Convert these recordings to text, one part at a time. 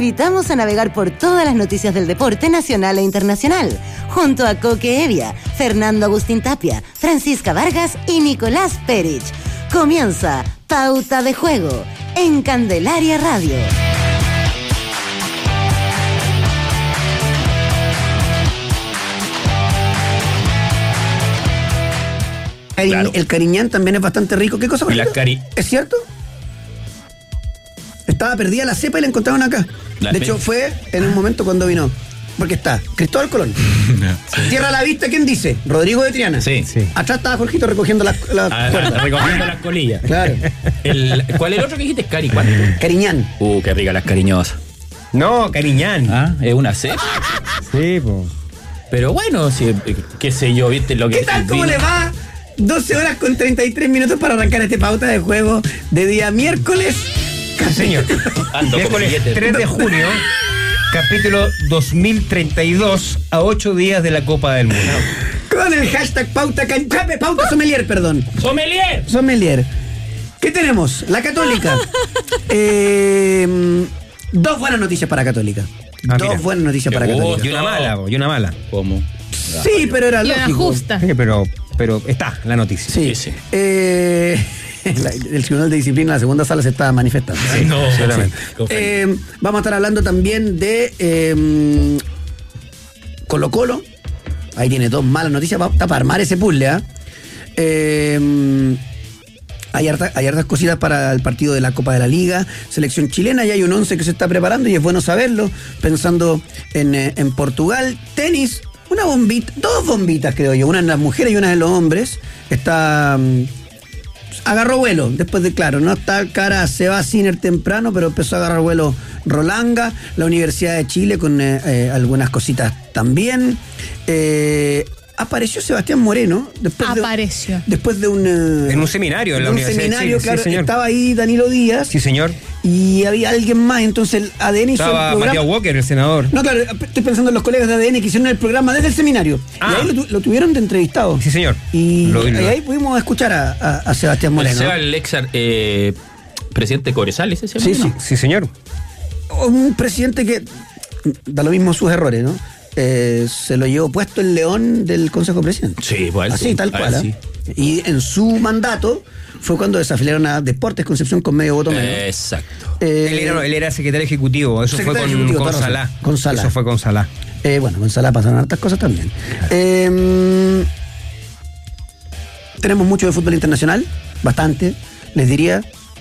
invitamos a navegar por todas las noticias del deporte nacional e internacional, junto a Coque Evia, Fernando Agustín Tapia, Francisca Vargas y Nicolás Perich. Comienza Pauta de Juego en Candelaria Radio. Claro. El cariñán también es bastante rico. ¿Qué cosa? ¿Es cierto? Estaba perdida la cepa y la encontraron acá. De hecho, fue en un momento cuando vino. Porque está Cristóbal Colón. Sí. Tierra a la vista, ¿quién dice? Rodrigo de Triana. Sí. Atrás estaba Jorgito recogiendo las cuerdas. Recogiendo las colillas. Claro. ¿Cuál es el otro que dijiste? ¿Cuánto? Cariñán. Qué rica las cariñosas. No, cariñán. Ah, es una cepa. Sí, pues. Pero bueno, si, qué sé yo, ¿viste lo que... ¿Qué tal? ¿Cómo le va? 12 horas con 33 minutos para arrancar este Pauta de Juego de día miércoles. Señor. Miércoles 3 de junio, capítulo 2032, a 8 días de la Copa del Mundo. Con el hashtag Pauta Sommelier, perdón. Sommelier. ¿Qué tenemos? La Católica. Dos buenas noticias para Católica. Dos buenas noticias para Católica. Y una mala. ¿Cómo? Sí, pero era lógico. Y una justa. Sí, pero está la noticia. Sí. El Tribunal de Disciplina, la segunda sala, se está manifestando. Sí, no, seguramente. Vamos a estar hablando también de Colo-Colo. Ahí tiene dos malas noticias. Está para armar ese puzzle, Hay hartas cositas para el partido de la Copa de la Liga, selección chilena, y hay un 11 que se está preparando y es bueno saberlo, pensando en Portugal. Tenis, dos bombitas creo yo, una en las mujeres y una en los hombres. Agarró vuelo, después de, claro, no está cara, se va a Sinner temprano, pero empezó a agarrar vuelo Rolanga, la Universidad de Chile con algunas cositas también. Apareció Sebastián Moreno después de un en un seminario en la Universidad de Chile. Claro, sí, señor. Estaba ahí Danilo Díaz. Sí, señor. Y había alguien más, entonces el ADN hizo el programa. Matías Walker, el senador. No, claro, estoy pensando en los colegas de ADN que hicieron el programa desde el seminario. Y ahí lo tuvieron de entrevistado. Sí, señor. Y ahí pudimos escuchar a Sebastián Moreno. El ex presidente de Cobresal, ¿ese? Sí, señor. Un presidente que da lo mismo sus errores, ¿no? Se lo llevó puesto el león del Consejo de Presidentes. Sí, pues así, tal cual. Sí. Y en su mandato fue cuando desafiliaron a Deportes Concepción con medio voto menos. Exacto. Él era secretario ejecutivo. Eso fue con Salá. Con Salá. Eso fue con Salá. Bueno, con Salá pasaron hartas cosas también. Tenemos mucho de fútbol internacional, bastante, les diría.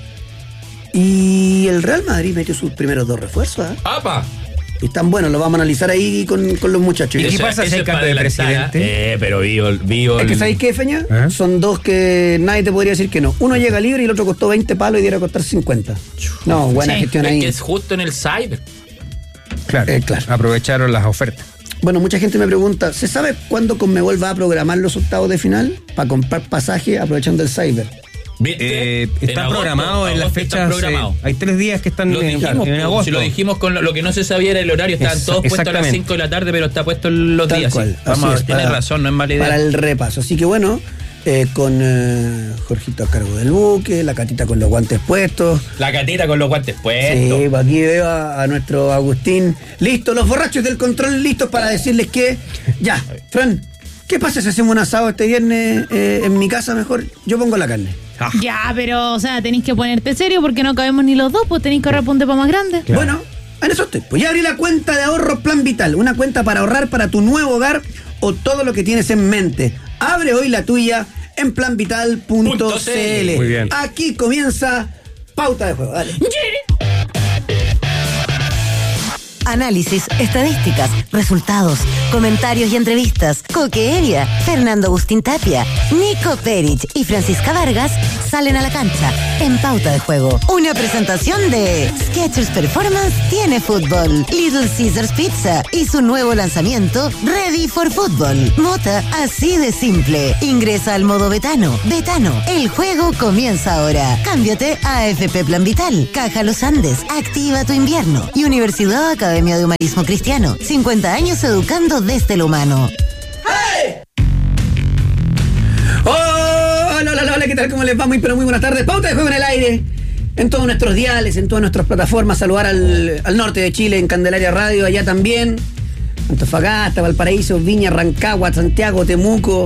Y el Real Madrid metió sus primeros 2 refuerzos. ¡Apa! Y están buenos, lo vamos a analizar ahí con los muchachos. ¿Y qué pasa si hay cambio de presidente? Pero vio Es que ¿sabéis qué, Feña? Son dos que nadie te podría decir que no. Uno llega libre y el otro costó 20 palos y diera a costar 50. No, buena gestión ahí. Es que es justo en el cyber. Claro. Aprovecharon las ofertas. Bueno, mucha gente me pregunta, ¿se sabe cuándo Conmebol va a programar los octavos de final? Para comprar pasaje aprovechando el cyber. Está programado en las fechas. Hay 3 días que están en agosto. Si lo dijimos con lo que no se sabía era el horario, estaban todos puestos a las 5 de la tarde, pero está puesto los tal días. Cual. Sí. Tienes razón, no es mala idea. Para el repaso. Así que bueno, con Jorgito a cargo del buque, la Catita con los guantes puestos. Sí, pues aquí veo a nuestro Agustín. Listo, los borrachos del control listos para decirles que ya, Fran, ¿qué pasa si hacemos un asado este viernes en mi casa mejor? Yo pongo la carne. Ya, pero, o sea, tenéis que ponerte serio porque no cabemos ni los dos, pues tenéis que ahorrar para un depa más grande. Claro. Bueno, en eso estoy. Pues ya abrí la cuenta de ahorro Plan Vital, una cuenta para ahorrar para tu nuevo hogar o todo lo que tienes en mente. Abre hoy la tuya en planvital.cl. Muy bien. Aquí comienza Pauta de Juego. Dale. Análisis, estadísticas, resultados, comentarios y entrevistas. Coque Evia, Fernando Agustín Tapia, Nico Perich y Francisca Vargas salen a la cancha en Pauta de Juego. Una presentación de Skechers Performance tiene fútbol, Little Caesars Pizza y su nuevo lanzamiento Ready for Football. Mota, así de simple. Ingresa al modo Betano. Betano, el juego comienza ahora. Cámbiate a AFP Plan Vital, Caja Los Andes, Activa tu invierno y Universidad Academia de Humanismo Cristiano. 50 años educando desde lo humano. ¡Hey! Hola, ¿qué tal? ¿Cómo les va? Muy buenas tardes. Pauta de Juego en el aire. en todos nuestros diales, en todas nuestras plataformas. Saludar al norte de Chile, en Candelaria Radio, allá también. Antofagasta, Valparaíso, Viña, Rancagua, Santiago, Temuco,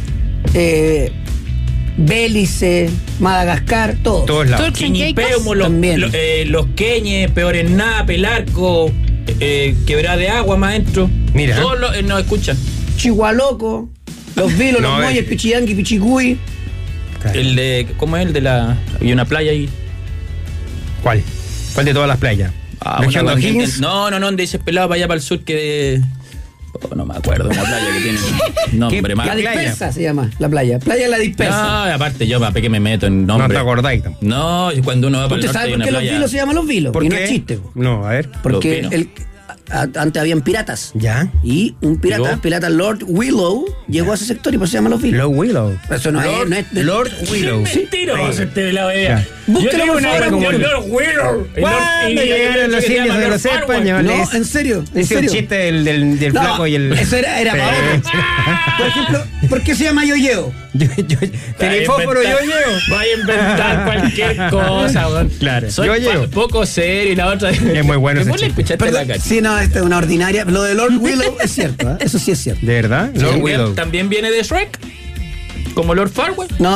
Bélice, Madagascar, todo. Todos lados. Quiñipeumo, los Queñes, Peor en nada, Pelarco, Quebrada de Agua más adentro. Mira. Todos nos escuchan. Chihualoco, Los Vilos, Los Molles, Pichiyangui, Pichicuy. El de, ¿cómo es el de la? Hay una playa ahí. ¿Cuál? ¿Cuál de todas las playas? ¿Región de O'Higgins? No, donde dice pelado para allá para el sur que no me acuerdo, una playa que tiene nombre más. La Dispersa se llama, la playa. Playa La Dispersa. No, aparte yo, para que me meto en nombre. No te acordáis tampoco. No, cuando uno va para el ¿Usted norte sabe hay por una qué Los playa. Vilos se llaman Los Vilos? ¿Por Y qué? no es chiste. No, a ver. Porque antes habían piratas. ¿Ya? Y un pirata Lord Willow, llegó a ese sector y por eso se llama Los Vilos. Lord Willow. Eso no es. Lord Willow. Sí, mentiroso este pelado de Búsquelo por favor. como el Lord Willow. ¿Cuándo llegaron los indios de los españoles? No, en serio. Ese es un chiste del No, flaco y el... Eso era para otro. Por ejemplo, ¿por qué se llama Yoyeo? Telefósforo yo llevo. Vaya a inventar cualquier cosa, weón. Claro. Soy Yo llevo. poco serio y la otra. Es muy bueno ese ¿Cómo le chiste. escuchaste la Perdón, cacha? sí, no, esta es una ordinaria. Lo de Lord Willow es cierto, ¿eh? Eso sí es cierto. ¿De verdad? Lord Willow. ¿También viene de Shrek? ¿Como Lord Farwell? No.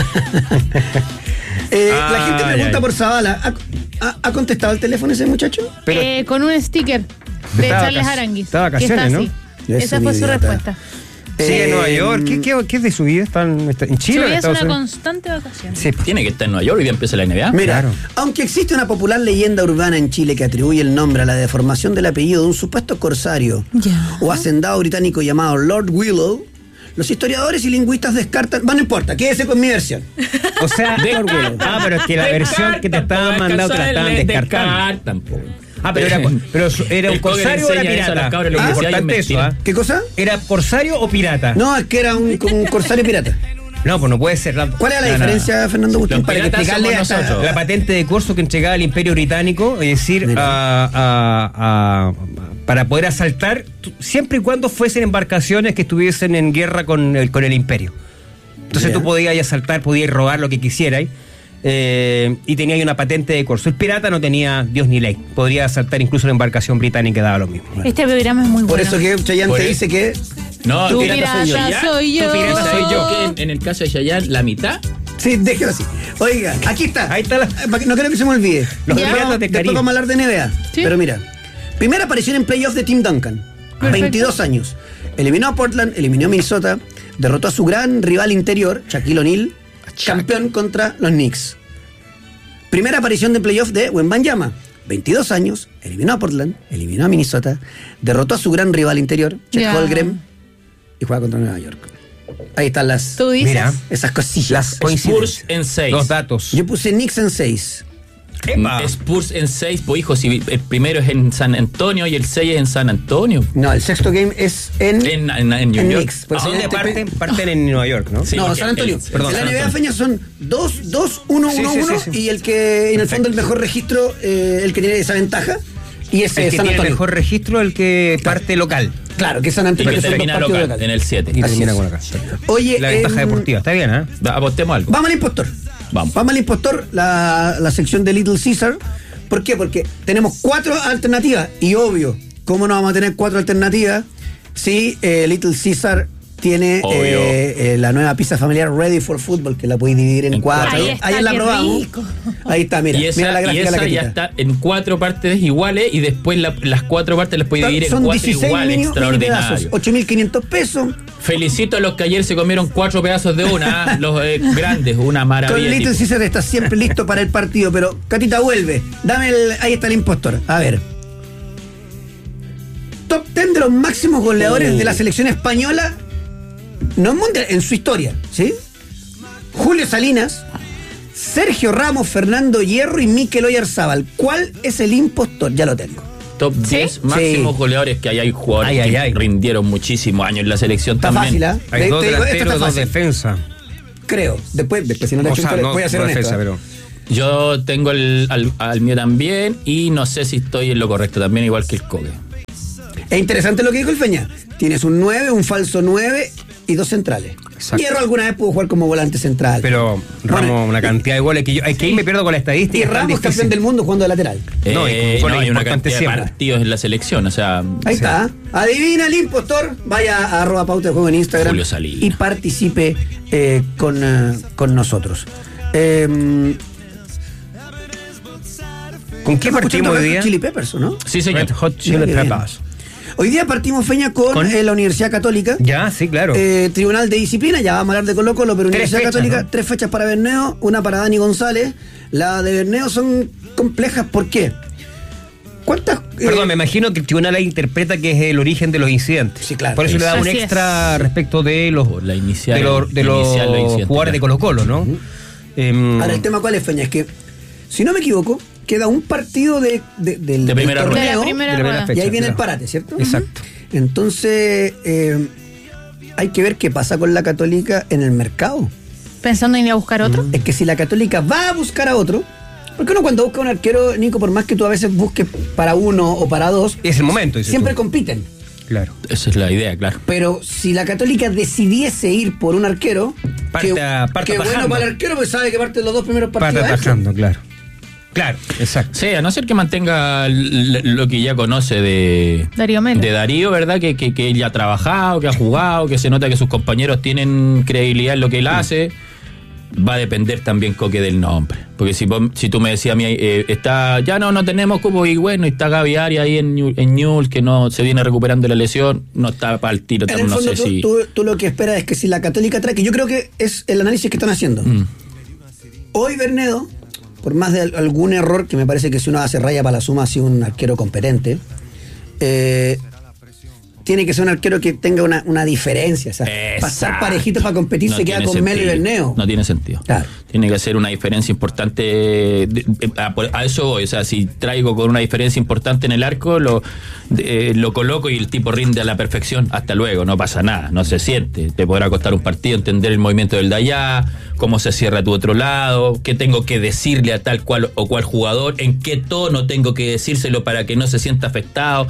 La gente pregunta por Zavala. ¿Ha contestado el teléfono ese muchacho? Pero- Con un sticker de Está Charles vaca- Aranguis. está de que está vacaciones, así. ¿no? Eso, Esa fue mi su idiota. respuesta. Sí, en Nueva York. ¿Qué es de su vida? ¿Está en Chile Su o en vida es Estados una Unidos? constante vacación. Sí. Tiene que estar en Nueva York y ya empieza la NBA. Mira, Claro. aunque existe una popular leyenda urbana en Chile que atribuye el nombre a la deformación del apellido de un supuesto corsario Ya. o hacendado británico llamado Lord Willow, los historiadores y lingüistas descartan. Bueno, no importa, quédese con mi versión. O sea, Lord Willow. pero es que la versión que te estaban mandando te la estaban descartando. Pero era un corsario o era pirata. Importante eso, ¿ah? ¿Qué cosa? ¿Era corsario o pirata? No, es que era un corsario pirata. No, pues no puede ser. ¿Cuál es la diferencia, Fernando Agustín? Los Para que piratas explicarle somos a esta- nosotros. La patente de corso que entregaba el Imperio Británico, es decir, para poder asaltar, siempre y cuando fuesen embarcaciones que estuviesen en guerra con el Imperio. Entonces Ya. tú podías asaltar, podías robar lo que quisieras. Y tenía ahí una patente de corso. El pirata no tenía Dios ni ley. Podría asaltar incluso una embarcación británica y daba lo mismo. Este programa es muy Por bueno. eso que Chayanne Por te eso. dice que. No, Tu pirata pirata soy yo. Tu pirata soy yo. En el caso de Chayanne, la mitad. Sí, déjelo así. Oiga, aquí está. Ahí está la- No creo que se me olvide. Los Ya. piratas de Después Caribe. vamos a hablar de NBA. Sí. Pero mira, primera aparición en playoffs de Tim Duncan. Perfecto. 22 años. Eliminó a Portland, eliminó a Minnesota, derrotó a su gran rival interior, Shaquille O'Neal, campeón contra los Knicks. Primera aparición de playoff de Wembanyama. 22 años, eliminó a Portland, eliminó a Minnesota, derrotó a su gran rival interior, Chet Ya. Holmgren, y juega contra Nueva York. Ahí están Tú dices. Mira. esas cosillas. Spurs en 6. Los datos. Yo puse Knicks en 6. Epa. Spurs en 6, pues hijo, si el primero es en San Antonio y el 6 es en San Antonio. No, el sexto game es en En New York. Knicks. Por ¿A eso dónde ya te- parten en Nueva York, no? Sí, no, porque San Antonio. el- En la San NBA Antonio. Feña son 2, 1, Sí, 1, sí, 1 sí, sí. y el que en el fondo el mejor registro, el que tiene esa ventaja, y ese El es que San tiene el Antonio. mejor registro, el que parte local. Claro, que es San Y Antonio, que que son dos termina partidos local, locales. en el 7. Y Así termina es. con acá. Oye, La ventaja deportiva, está bien, ¿eh? Apostemos algo. Vamos al impostor. Vamos. al impostor, la sección de Little Caesar. ¿Por qué? Porque tenemos 4 alternativas. Y obvio, ¿cómo no vamos a tener 4 alternativas si Little Caesar tiene la nueva pizza familiar Ready for Football, que la podéis dividir en 4? Ahí está, Ayer la qué probamos. rico. Ahí está, mira. Y esa, mira la gráfica de la ya cajita. está en 4 partes iguales y después las 4 partes las puedes dividir en Son 4 16 iguales. mini pedazos, Extraordinario. 8.500 pesos. Felicito a los que ayer se comieron 4 pedazos de una, los grandes, una maravilla. Con Little tipo. Caesar está siempre listo para el partido, pero Catita vuelve. Ahí está el impostor. A ver. Top 10 de los máximos goleadores de la selección española, no mundial, en su historia, ¿sí? Julio Salinas, Sergio Ramos, Fernando Hierro y Mikel Oyarzábal. ¿Cuál es el impostor? Ya lo tengo. Top 10 máximos goleadores que hay jugadores que rindieron muchísimos años en la selección Está también. fácil, ¿ah? Hay dos Te digo, esto delanteros, está dos fácil. defensas. Creo. Después si no le O sea, no, voy a ser no honesto. defensa, ¿ah? pero... Yo tengo al mío también y no sé si estoy en lo correcto también, igual que el Coque. Es interesante lo que dijo el Feña. Tienes un 9, un falso 9 y 2 centrales. Exacto. Hierro alguna vez pudo jugar como volante central. Pero Ramos, una cantidad de goles que ahí me pierdo con la estadística. Y Ramos campeón del mundo jugando de lateral. Hay una cantidad de partidos en la selección, o sea... Ahí está. Adivina el impostor. Vaya a @pauta de juego en Instagram y participe con nosotros. ¿Con qué partimos hoy día? Chili Peppers, ¿no? Sí, señor. Red Hot Chili Peppers. Hoy día partimos, Feña, con la Universidad Católica. Ya, sí, claro. Tribunal de Disciplina, ya vamos a hablar de Colo-Colo, pero Universidad Católica, 3 fechas para Bermeo, una para Dani González. Las de Bermeo son complejas, ¿por qué? ¿Cuántas? Perdón, me imagino que el tribunal ahí interpreta que es el origen de los incidentes. Sí, claro. Por eso le da un extra respecto de los jugadores de Colo-Colo, ¿no? Ahora, el tema cuál es, Feña, es que, si no me equivoco, queda un partido del primera torneo, fecha, y ahí viene el parate, ¿cierto? Exacto. Entonces, hay que ver qué pasa con la Católica en el mercado. Pensando en ir a buscar otro. Es que si la Católica va a buscar a otro, porque uno cuando busca un arquero, Nico, por más que tú a veces busques para uno o para dos, es el momento. Siempre compiten. Claro. Esa es la idea, claro. Pero si la Católica decidiese ir por un arquero, parte que bueno para el arquero, pues sabe que parte de los 2 primeros partidos. Parte atajando, claro. Claro, exacto. Sí, a no ser que mantenga lo que ya conoce de Darío Melo. De Darío, ¿verdad? Que él ya ha trabajado, que ha jugado, que se nota que sus compañeros tienen credibilidad en lo que él hace. Va a depender también, Coque, del nombre. Porque si tú me decías a mí, no tenemos cupo, y bueno, y está Gaby Arias ahí en Newell's, que no se viene recuperando la lesión, no está para el tiro. En el fondo, tú lo que esperas es que si la Católica trae, que yo creo que es el análisis que están haciendo. Hoy Bernedo, por más de algún error, que me parece que si uno hace raya para la suma, ha sido un arquero competente, tiene que ser un arquero que tenga una diferencia. O sea, pasar parejito para competir se queda con Melo y Bermeo. No tiene sentido. Claro. Tiene que ser una diferencia importante. A eso voy. O sea, si traigo con una diferencia importante en el arco, lo coloco y el tipo rinde a la perfección. Hasta luego, no pasa nada. No se siente. Te podrá costar un partido, entender el movimiento del de allá, cómo se cierra tu otro lado, qué tengo que decirle a tal cual o cual jugador, en qué tono tengo que decírselo para que no se sienta afectado.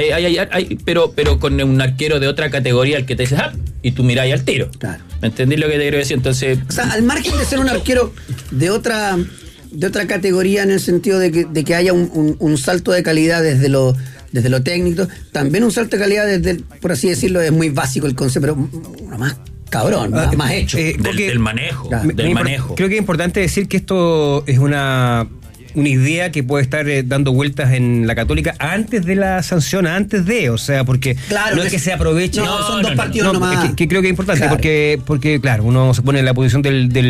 Pero con un arquero de otra categoría, el que te dice y tú miráis al tiro. Claro. ¿Me entendés lo que te quiero decir? Entonces, o sea, al margen de ser un arquero de otra categoría, en el sentido de que haya un salto de calidad desde lo técnico, también un salto de calidad desde, por así decirlo, es muy básico el concepto, pero uno más cabrón, más hecho. Del manejo. Claro. Del manejo. Creo que es importante decir que esto es una idea que puede estar dando vueltas en la Católica antes de la sanción, o sea, porque claro, no es que se aproveche. Son 2 partidos nomás. Que creo que es importante, claro. porque claro, uno se pone en la posición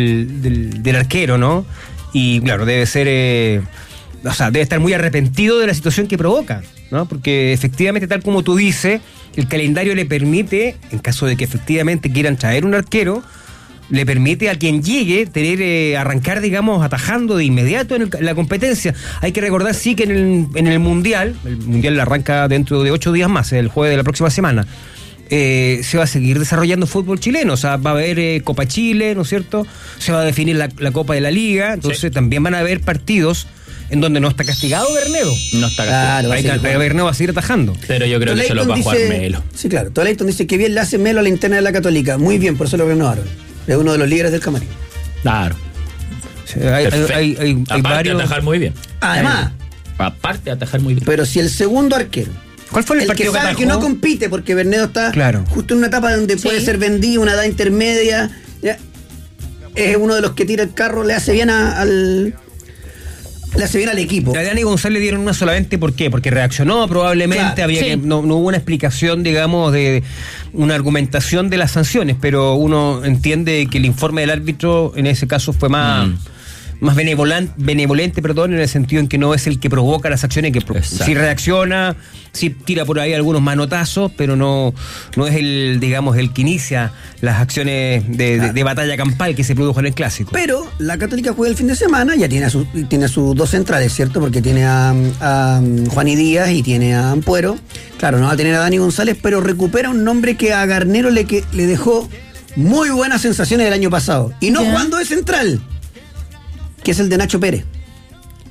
del arquero, ¿no? Y claro, debe ser, debe estar muy arrepentido de la situación que provoca, ¿no? Porque efectivamente, tal como tú dices, el calendario le permite, en caso de que efectivamente quieran traer un arquero, le permite a quien llegue tener arrancar, digamos, atajando de inmediato en la competencia. Hay que recordar, sí, que en el Mundial arranca dentro de 8 días más, el jueves de la próxima semana, se va a seguir desarrollando fútbol chileno, o sea, va a haber Copa Chile, ¿no es cierto? Se va a definir la Copa de la Liga, entonces también van a haber partidos en donde no está castigado Bernedo. No está castigado. Pero Bernedo va a seguir atajando. Pero yo creo que se lo va a jugar Melo. Sí, claro. Toleiton dice que bien le hace Melo a la interna de la Católica. Muy bien, por eso lo renovaron. Es uno de los líderes del camarín. Claro. Sí, hay varios. De atajar muy bien. Además. Aparte de atajar muy bien. Pero si el segugo arquero, ¿cuál fue el partido que sabe que no compite, porque Bernedo está justo en una etapa donde puede ser vendido, una edad intermedia, es uno de los que tira el carro, le hace bien al equipo. A Dani González le dieron una solamente, ¿por qué? Porque reaccionó probablemente, no hubo una explicación, digamos, de una argumentación de las sanciones, pero uno entiende que el informe del árbitro en ese caso fue más benevolente, en el sentido en que no es el que provoca las acciones, que sí reacciona, sí tira por ahí algunos manotazos, pero no es el que inicia las acciones de batalla campal que se produjo en el Clásico. Pero la Católica juega el fin de semana, ya tiene a sus 2 centrales, ¿cierto? Porque tiene a Juan y Díaz y tiene a Ampuero. Claro, no va a tener a Dani González, pero recupera un nombre que a Garnero le dejó muy buenas sensaciones el año pasado. Y no jugando de central, que es el de Nacho Pérez.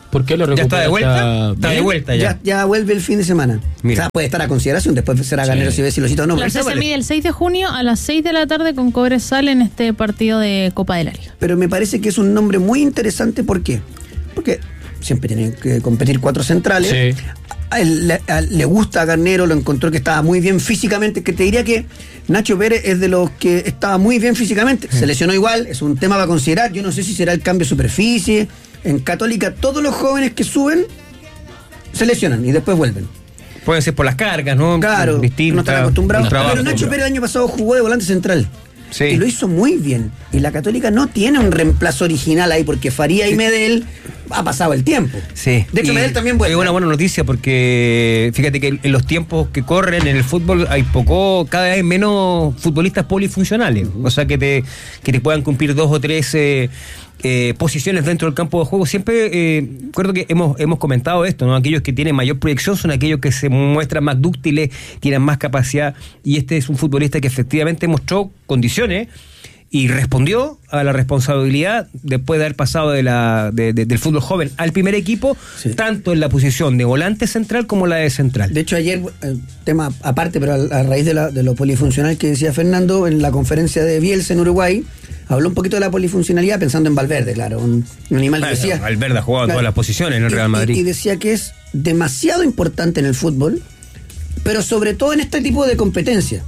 ¿Por qué lo ¿Ya está de vuelta? Está de bien? vuelta ya. Ya vuelve el fin de semana. Mira. O sea, puede estar a consideración, después será Sí. ganero si ve si lo cita o no. La Pero, C se mide el 6 de junio a las 6 de la tarde con Cobresal en este partido de Copa de la Liga. pero me parece que es un nombre muy interesante. ¿Por qué? Porque siempre tienen que competir 4 centrales. Sí. A él le gusta a Garnero, lo encontró que estaba muy bien físicamente, que te diría que Nacho Pérez es de los que estaba muy bien físicamente. Se lesionó igual, es un tema para considerar. Yo no sé si será el cambio de superficie. En Católica todos los jóvenes que suben se lesionan y después vuelven. Pueden ser por las cargas, ¿no? Claro, Distintas, no están acostumbrados. un trabajo. Pero Nacho Pérez el año pasado jugó de volante central. Sí. Y lo hizo muy bien. Y la Católica no tiene un reemplazo original ahí, porque Faría y Medel ha pasado el tiempo. Sí. De hecho, Y Medel también vuelve. Es una buena noticia porque fíjate que en los tiempos que corren en el fútbol hay cada vez menos futbolistas polifuncionales. O sea, que te puedan cumplir 2 o 3 posiciones dentro del campo de juego. Siempre recuerdo que hemos comentado esto, ¿no? Aquellos que tienen mayor proyección son aquellos que se muestran más dúctiles, tienen más capacidad, y este es un futbolista que efectivamente mostró condiciones y respondió a la responsabilidad después de haber pasado del fútbol joven al primer equipo, Sí. tanto en la posición de volante central como la de central. De hecho, ayer, tema aparte, pero a raíz de lo polifuncional que decía Fernando, en la conferencia de Bielsa en Uruguay, habló un poquito de la polifuncionalidad pensando en Valverde, claro, un animal que decía... Valverde ha jugado en todas las posiciones en el Real Madrid. Y decía que es demasiado importante en el fútbol, pero sobre todo en este tipo de competencia.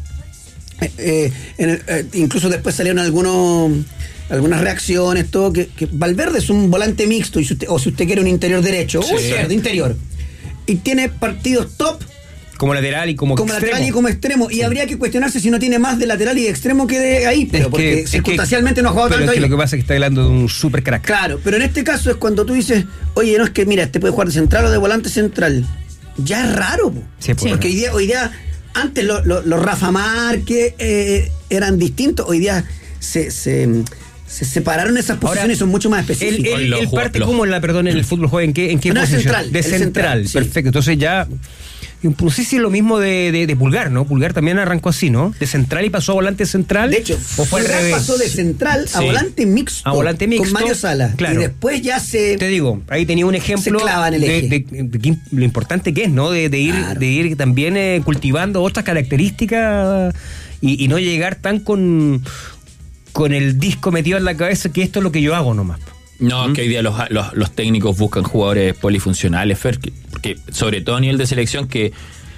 Incluso después salieron algunas reacciones, todo, que Valverde es un volante mixto, si usted quiere un interior derecho, Sí. o izquierdo, interior. Y tiene partidos top Como lateral y como extremo. lateral y como extremo. Y habría que cuestionarse si no tiene más de lateral y de extremo que de ahí, pero porque circunstancialmente no ha jugado pero tanto es que ahí. lo que pasa es que está hablando de un super crack. Claro, pero en este caso es cuando tú dices, oye, no es que mira, este puede jugar de central o de volante central. Ya es raro, po. Sí, pues. Porque hoy día antes los Rafa Márquez eran distintos, hoy día se separaron esas posiciones. Ahora, y son mucho más específicas. Hoy los Él parte los- como en el fútbol joven, ¿en qué No, es posición? central, De es central, central, sí. perfecto. Entonces ya, no sé si es lo mismo de Pulgar, ¿no? Pulgar también arrancó así, ¿no? De central y pasó a volante central. De hecho, o fue al Pulgar revés. pasó de central a Sí. volante mixto. A volante mixto, Con Mario Sala. claro. Y después ya se... Te digo, ahí tenía un ejemplo Se clava en el eje. de lo importante que es, ¿no? De Claro. ir también cultivando otras características y no llegar tan con el disco metido en la cabeza que esto es lo que yo hago nomás. No, es que hoy día los técnicos buscan jugadores polifuncionales, Fer, porque sobre todo a nivel de selección que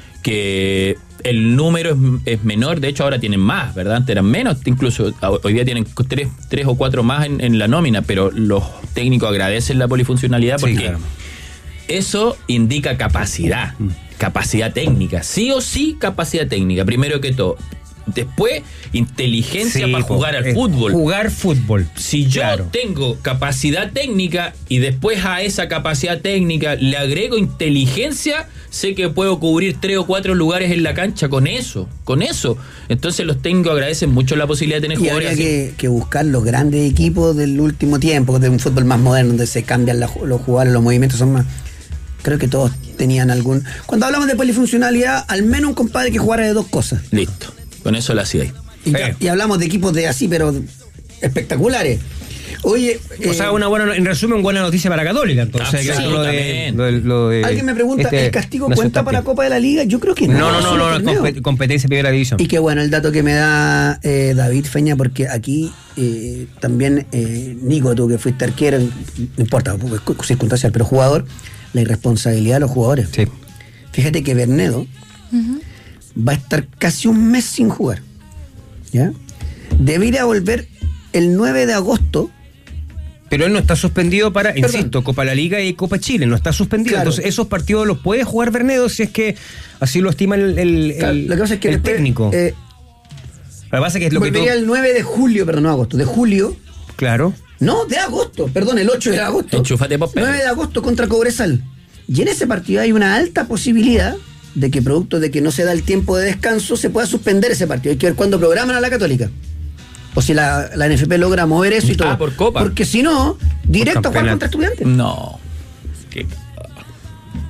el número es menor, de hecho ahora tienen más, ¿verdad? Antes eran menos, incluso hoy día tienen tres o cuatro más en la nómina, pero los técnicos agradecen la polifuncionalidad porque Sí, claro. eso indica capacidad técnica, sí o sí capacidad técnica, primero que todo. Después, inteligencia Sí, para jugar al fútbol. Jugar fútbol. Si yo Claro. tengo capacidad técnica y después a esa capacidad técnica le agrego inteligencia, sé que puedo cubrir 3 o 4 lugares en la cancha con eso. Entonces los técnicos agradecen mucho la posibilidad de tener Y jugadores habría así. que buscar los grandes equipos del último tiempo, de un fútbol más moderno, donde se cambian los jugadores, los movimientos son más... Creo que todos tenían algún... Cuando hablamos de polifuncionalidad, al menos un compadre que jugara de 2 cosas. Listo, con eso la hacía ahí. Y hablamos de equipos de así, pero espectaculares. Oye... O sea, en resumen, buena noticia para Católica, entonces. que Absolutamente. lo de alguien me pregunta, ¿el castigo Nación cuenta para Campeón. Copa de la Liga? Yo creo que no. No, solo torneo. competencia de primera división. Y qué bueno el dato que me da David Feña, porque aquí también, Nico, tú que fuiste arquero, no importa, es circunstancial, pero jugador, la irresponsabilidad de los jugadores. Sí. Fíjate que Bernedo va a estar casi un mes sin jugar. ¿Ya? Debería volver el 9 de agosto. Pero él no está suspendido para, Perdón. insisto, Copa La Liga y Copa Chile, no está suspendido. Claro. Entonces, esos partidos los puede jugar Bernedo si es que así lo estima el Claro, lo que pasa es que el después, técnico. Lo que pasa es que es lo que volvería tú... el 9 de julio, perdón, no agosto, de julio. Claro. No, de agosto, perdón, el 8 de agosto. Enchúfate, Popper. 9 de agosto contra Cobresal. Y en ese partido hay una alta posibilidad de que, producto de que no se da el tiempo de descanso, se pueda suspender ese partido. Hay que ver cuándo programan a la Católica. O si la NFP logra mover eso y todo. por Copa. Porque si no, directo a jugar campeonato. contra Estudiantes. No. ¿Qué?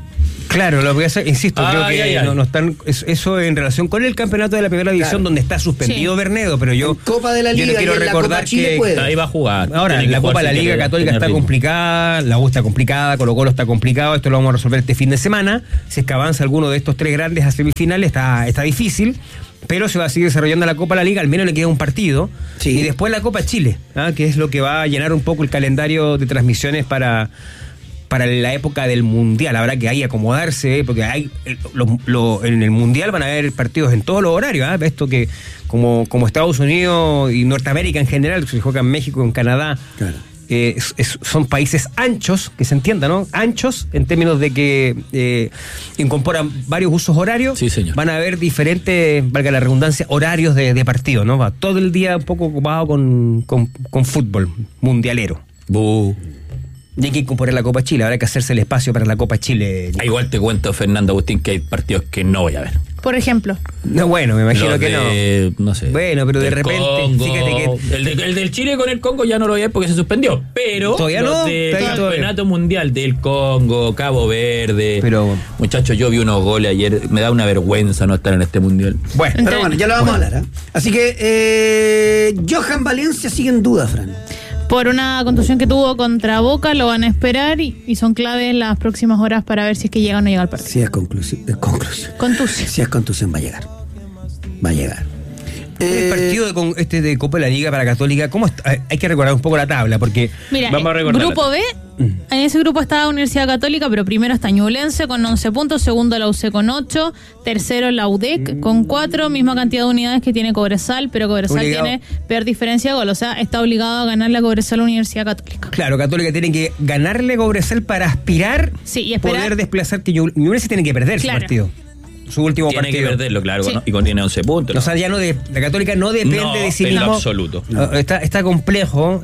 Claro, lo voy a hacer, insisto, creo que no están eso en relación con el campeonato de la primera división, donde está suspendido Bernedo, pero yo Copa de la Liga, yo quiero recordar que ahí va a jugar. Ahora, la Copa de la Liga Católica está complicada, la U está complicada, Colo-Colo está complicado, esto lo vamos a resolver este fin de semana. Si es que avanza alguno de estos tres grandes a semifinales, está difícil, pero se va a seguir desarrollando la Copa de la Liga, al menos le queda un partido, y después la Copa Chile, que es lo que va a llenar un poco el calendario de transmisiones para la época del Mundial. Habrá que ahí acomodarse, porque hay en el Mundial van a haber partidos en todos los horarios, esto que como Estados Unidos y Norteamérica en general, se juega en México, en Canadá, claro. Son países anchos, que se entienda, ¿no? Anchos en términos de que incorporan varios usos horarios. Sí, señor. Van a haber diferentes, valga la redundancia, horarios de partido, ¿no? Va todo el día un poco ocupado con fútbol mundialero. Y hay que incorporar la Copa Chile, habrá que hacerse el espacio para la Copa Chile. Igual te cuento, Fernando Agustín, que hay partidos que no voy a ver. Por ejemplo. No, bueno, me imagino que no sé. Bueno, pero de repente, Congo, fíjate que el del Chile con el Congo ya no lo voy a ver porque se suspendió. Pero todavía no. Del campeonato mundial del Congo, Cabo Verde. Pero muchachos, yo vi unos goles ayer, me da una vergüenza no estar en este mundial. Bueno, pero bueno, ya lo vamos a hablar. Así que Johan Valencia sigue en duda, Fran. Por una contusión que tuvo contra Boca, lo van a esperar y son claves las próximas horas para ver si es que llega o no llega al partido. Si es contusión. Si es contusión, va a llegar. El partido de Copa de la Liga para Católica, ¿cómo está? Hay que recordar un poco la tabla, porque mira, vamos a recordar. Grupo B, en ese grupo está Universidad Católica, pero primero está Ñublense con 11 puntos, segundo la UC con 8, tercero la UDEC con 4, misma cantidad de unidades que tiene Cobresal, pero Cobresal tiene peor diferencia de gol, o sea, está obligado a ganarle a Cobresal a la Universidad Católica. Claro, Católica tiene que ganarle a Cobresal para aspirar, y poder desplazar, que Ñublense tiene que perder su partido. Su último partido. Tiene que perderlo, claro, sí. Y contiene 11 puntos. O sea, ya la Católica no depende de sí mismo. En lo absoluto. No. Está complejo.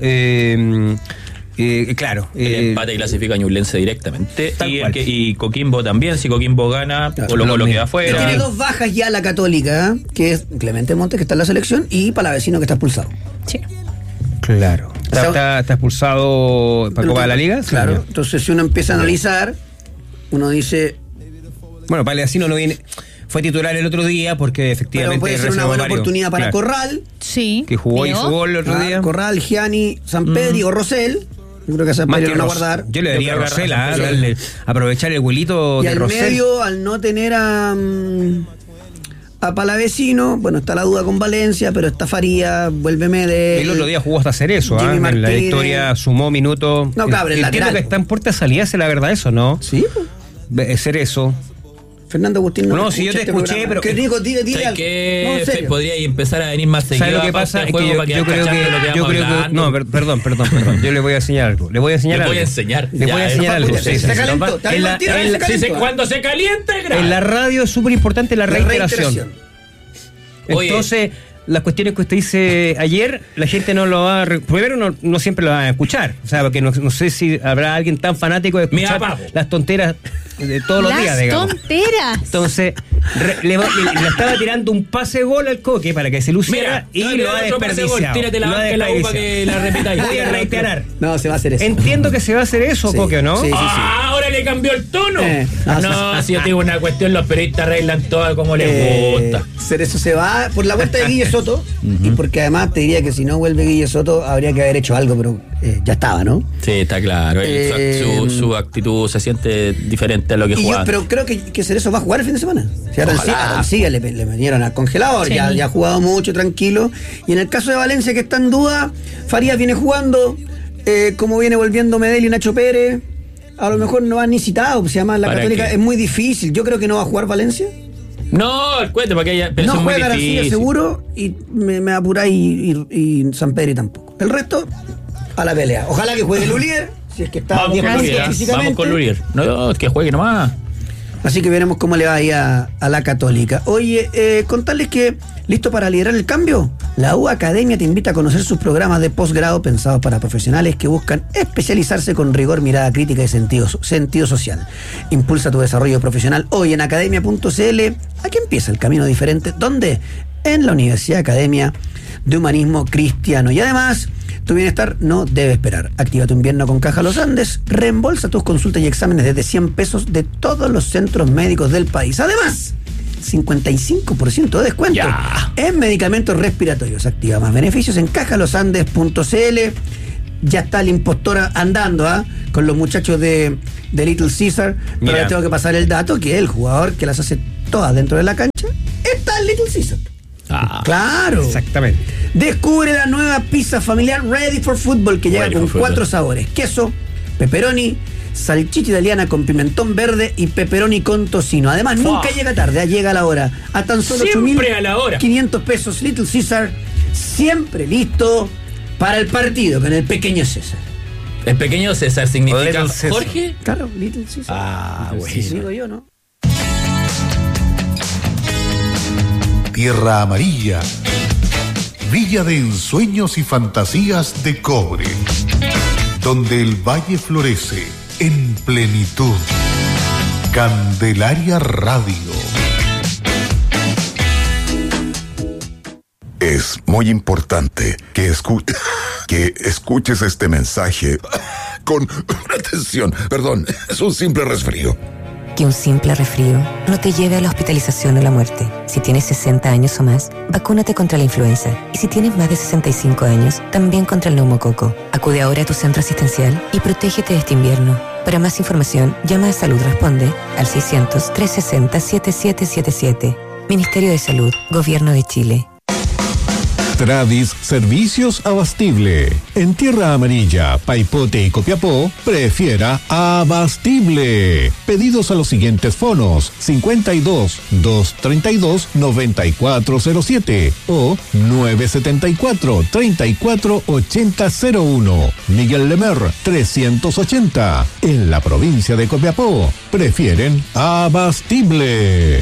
Claro. El empate clasifica a Ñublense directamente. Y Coquimbo también. Si Coquimbo gana, Colo-Colo queda afuera. Tiene dos bajas ya la Católica, que es Clemente Montes, que está en la selección, y Palavecino, que está expulsado. Sí. Claro. ¿Está expulsado para Copa de la Liga? Claro. Sí. Entonces, si uno empieza a analizar, uno dice... Bueno, Palavecino no viene, fue titular el otro día porque efectivamente... Pero puede ser una buena oportunidad para Corral. Sí. Que jugó y hizo gol el otro día. Corral, Gianni, Sampedri o Rosell. Yo creo que a Sampedri lo van a guardar. Yo le daría a Rosell aprovechar el vuelito de Rosell. Y al medio, al no tener a Palavecino, bueno, está la duda con Valencia, pero está Faría, vuelve Medel. El otro día jugó hasta Cerezo, en la victoria sumó minutos. No, cabrón, el lateral. Que está en puerta de salida, ¿es la verdad eso, no? Sí. Cerezo. Fernando Agustín no si yo te escuché, pero que Nico tira que podría empezar a venir más seguido. ¿Sabes lo que pasa? Es que yo creo que no, perdón. Yo le voy a enseñar algo. Le voy a enseñar algo. Cuando se calienta, en la radio es súper importante la reiteración. Entonces, las cuestiones que usted dice ayer, la gente no lo va a... Primero, no siempre lo va a escuchar. O sea, porque no sé si habrá alguien tan fanático de escuchar las tonteras de todos los días, digamos. ¡Las tonteras! Entonces, le estaba tirando un pase gol al Coque para que se luciera. Mira, y lo ha desperdiciado. Tírate la banca en la uva que la repitáis. Voy a reiterar. No, se va a hacer eso. Entiendo que se va a hacer eso, sí. Coque, ¿no? Sí. Ahora le cambió el tono. No, si yo tengo una cuestión, los periodistas arreglan todo como les gusta. Eso se va por la vuelta de Guille Soto. Y porque además te diría que si no vuelve Guille Soto habría que haber hecho algo, pero ya estaba, ¿no? Sí, está claro. Su actitud se siente diferente a lo que jugaba. Pero creo que Cerezo va a jugar el fin de semana. Si Arancibia le metieron al congelador, sí. ya ha jugado mucho, tranquilo. Y en el caso de Valencia, que está en duda, Farías viene jugando, como viene volviendo Medel y Nacho Pérez. A lo mejor no han ni citado, se llama la Católica, es muy difícil. Yo creo que no va a jugar Valencia. No, el cuento, porque ella no juega Arancibia seguro, y me apuráis y Sampedri tampoco. El resto, a la pelea. Ojalá que juegue Lulier, si es que está bien físicamente. Vamos con Lulier. No, que juegue nomás. Así que veremos cómo le va ahí a la Católica. Oye, contarles que, ¿listo para liderar el cambio? La U Academia te invita a conocer sus programas de posgrado pensados para profesionales que buscan especializarse con rigor, mirada crítica y sentido social. Impulsa tu desarrollo profesional hoy en academia.cl. Aquí empieza el camino diferente. ¿Dónde? En la Universidad Academia de Humanismo Cristiano. Y además, Tu bienestar no debe esperar. Activa tu invierno con Caja Los Andes. Reembolsa tus consultas y exámenes desde 100 pesos de todos los centros médicos del país. Además, 55% de descuento en medicamentos respiratorios. Activa más beneficios en cajalosandes.cl. Ya está la impostora andando con los muchachos de Little Caesar. Pero les tengo que pasar el dato que el jugador que las hace todas dentro de la cancha está en Little Caesar. Claro. Exactamente. Descubre la nueva pizza familiar Ready for Football que llega con 4 sabores: queso, pepperoni, salchicha italiana con pimentón verde y pepperoni con tocino. Además, nunca llega tarde, llega a la hora. A tan solo 8.500 pesos. Little Caesar, siempre listo para el partido con el pequeño César. El pequeño César significa César. Jorge. Claro, Little Caesar. Bueno. Digo yo, ¿no? Tierra Amarilla, villa de ensueños y fantasías de cobre, donde el valle florece en plenitud. Candelaria Radio. Es muy importante que escuches este mensaje con atención. Perdón, es un simple resfrío. Que un simple resfrío no te lleve a la hospitalización o la muerte. Si tienes 60 años o más, vacúnate contra la influenza. Y si tienes más de 65 años, también contra el neumococo. Acude ahora a tu centro asistencial y protégete de este invierno. Para más información, llama a Salud Responde al 600-360-7777. Ministerio de Salud, Gobierno de Chile. Tradis Servicios Abastible. En Tierra Amarilla, Paipote y Copiapó, prefiera Abastible. Pedidos a los siguientes fonos: 52-232-9407 o 974-348001. Miguel Lemer, 380. En la provincia de Copiapó, prefieren Abastible.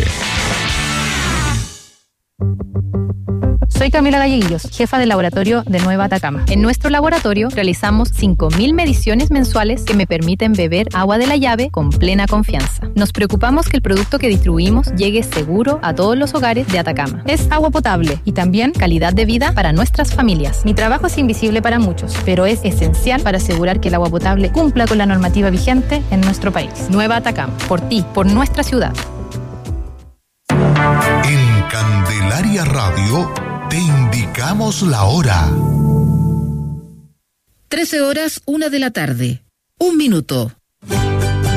Soy Camila Galleguillos, jefa del laboratorio de Nueva Atacama. En nuestro laboratorio realizamos 5.000 mediciones mensuales que me permiten beber agua de la llave con plena confianza. Nos preocupamos que el producto que distribuimos llegue seguro a todos los hogares de Atacama. Es agua potable y también calidad de vida para nuestras familias. Mi trabajo es invisible para muchos, pero es esencial para asegurar que el agua potable cumpla con la normativa vigente en nuestro país. Nueva Atacama, por ti, por nuestra ciudad. En Candelaria Radio te indicamos la hora. 13 horas, 1 de la tarde. 1 minuto.